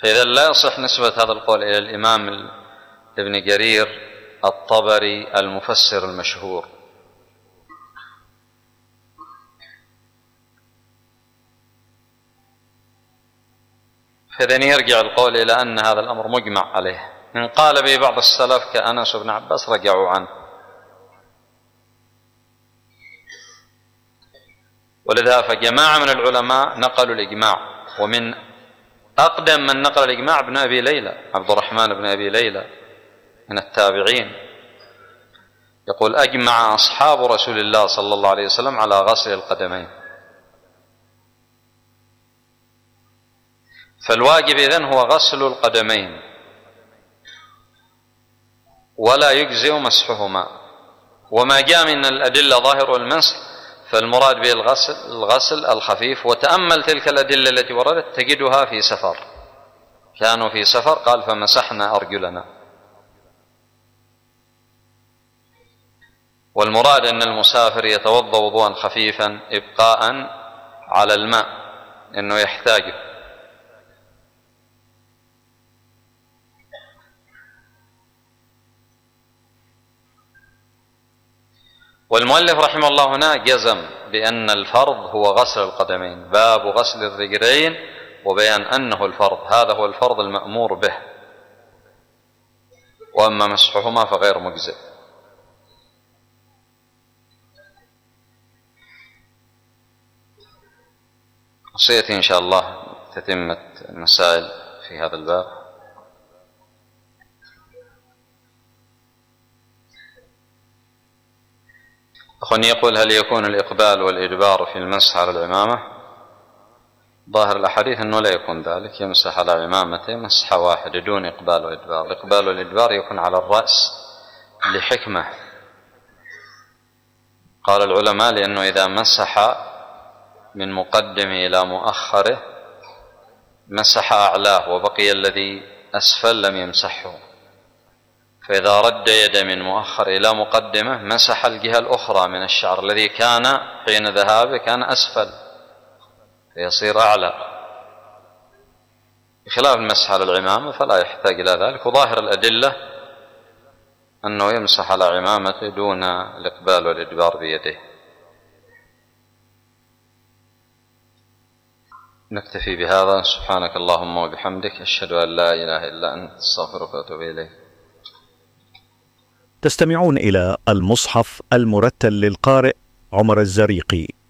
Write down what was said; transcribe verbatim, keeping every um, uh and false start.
فإذا لا يصح نسبة هذا القول إلى الإمام ابن جرير الطبري المفسر المشهور. فإذن يرجع القول إلى أن هذا الأمر مجمع عليه، إن قال به بعض السلف كأنس بن عباس رجعوا عنه. ولذا فجماعة من العلماء نقلوا الإجماع، ومن أقدم من نقل الإجماع ابن أبي ليلى عبد الرحمن بن أبي ليلى من التابعين، يقول: أجمع أصحاب رسول الله صلى الله عليه وسلم على غسل القدمين. فالواجب إذن هو غسل القدمين، ولا يجزئ مسحهما. وما جاء من الأدلة ظاهر المسح فالمراد به الغسل الغسل الخفيف. وتأمل تلك الأدلة التي وردت تجدها في سفر، كانوا في سفر قال فمسحنا أرجلنا. والمراد أن المسافر يتوضأ وضوءا خفيفا إبقاء على الماء إنه يحتاجه. والمؤلف رحمه الله هنا جزم بأن الفرض هو غسل القدمين، باب غسل الرجلين وبيان أنه الفرض، هذا هو الفرض المأمور به، وأما مسحهما فغير مجزئ. وسيأتي إن شاء الله تتمة المسائل في هذا الباب. أخواني يقول: هل يكون الإقبال والإدبار في المسح على العمامة؟ ظاهر الأحاديث أنه لا يكون ذلك، يمسح على عمامته مسحة واحدة دون إقبال وإدبار. الإقبال والإدبار يكون على الرأس لحكمة، قال العلماء: لأنه إذا مسح من مقدمه إلى مؤخره مسح أعلاه وبقي الذي أسفل لم يمسحه، فإذا رد يده من مؤخر إلى مقدمه مسح الجهة الأخرى من الشعر الذي كان حين ذهابه كان أسفل فيصير أعلى، بخلاف المسح على العمامة فلا يحتاج إلى ذلك. وظاهر الأدلة أنه يمسح على عمامته دون الإقبال والإدبار بيده. نكتفي بهذا. سبحانك اللهم وبحمدك، أشهد أن لا إله إلا أنت، أستغفرك وأتوب إليك. تستمعون إلى المصحف المرتل للقارئ عمر الزريقي.